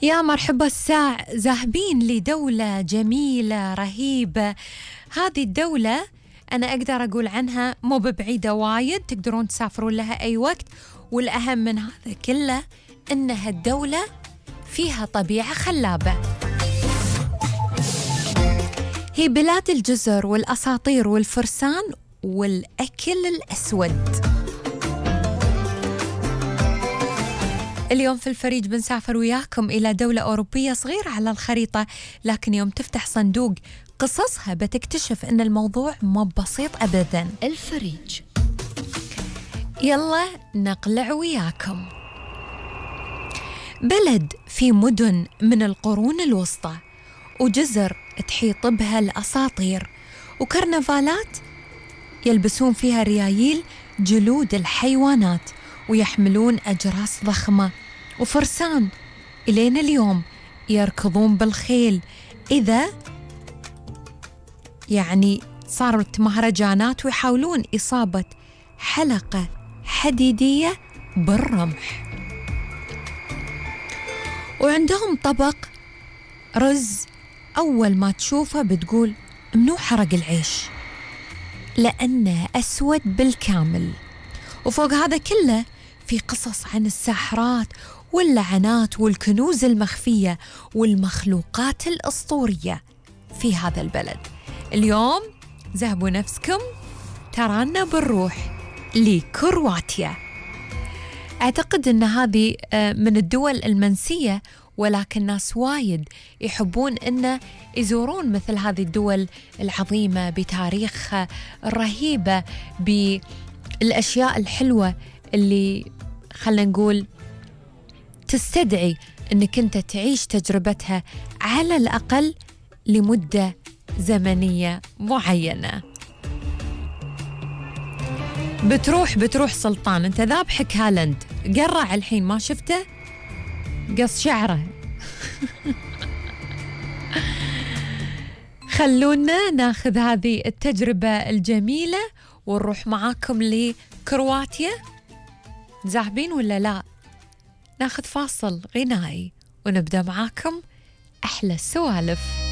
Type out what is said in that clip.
يا مرحبا الساع، ذاهبين لدولة جميلة رهيبة. هذه الدولة أنا أقدر أقول عنها مو ببعيدة وايد، تقدرون تسافرون لها أي وقت، والأهم من هذا كله إنها الدولة فيها طبيعة خلابة. هي بلاد الجزر والأساطير والفرسان والأكل الأسود. اليوم في الفريج بنسافر وياكم إلى دولة أوروبية صغيرة على الخريطة، لكن يوم تفتح صندوق قصصها بتكتشف أن الموضوع مو بسيط أبداً. الفريج، يلا نقلع وياكم. بلد في مدن من القرون الوسطى، وجزر تحيط بها الأساطير، وكرنفالات يلبسون فيها ريايل جلود الحيوانات ويحملون أجراس ضخمة، وفرسان إلين اليوم يركضون بالخيل. إذا صارت مهرجانات ويحاولون إصابة حلقة حديدية بالرمح. وعندهم طبق رز أول ما تشوفه بتقول منو حرق العيش، لأنه أسود بالكامل. وفوق هذا كله في قصص عن الساحرات واللعنات والكنوز المخفية والمخلوقات الأسطورية في هذا البلد. اليوم ذهبوا نفسكم ترانا بنروح لكرواتيا. أعتقد أن هذه من الدول المنسية، ولكن ناس وايد يحبون أن يزورون مثل هذه الدول العظيمة بتاريخها الرهيبة، بالأشياء الحلوة اللي خلنا نقول تستدعي أنك أنت تعيش تجربتها على الأقل لمدة زمنية معينة. بتروح سلطان، أنت ذابحك هالند قرع الحين ما شفته قص شعره. خلونا ناخذ هذه التجربة الجميلة ونروح معاكم لكرواتيا. ذاهبين ولا لا؟ ناخذ فاصل غنائي ونبدأ معاكم أحلى السوالف.